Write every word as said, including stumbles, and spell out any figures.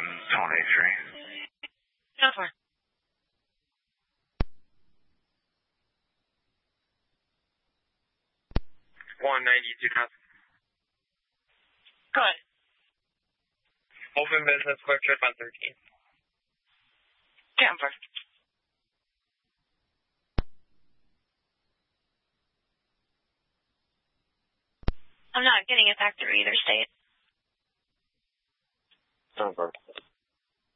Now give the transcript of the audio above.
twenty-three. Go for it. one ninety-two knots. Go ahead. Open business, quick trip on thirteen. Denver. I'm not getting it back through either state. Denver.